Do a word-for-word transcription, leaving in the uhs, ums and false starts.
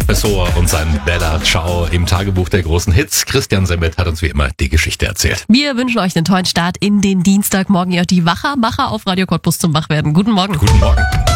Pessoa und sein Bella Ciao im Tagebuch der großen Hits. Christian Semmet hat uns wie immer die Geschichte erzählt. Wir wünschen euch einen tollen Start in den Dienstag. Morgen ja die Wachermacher auf Radio Cottbus zum Wachwerden. Guten Morgen. Guten Morgen.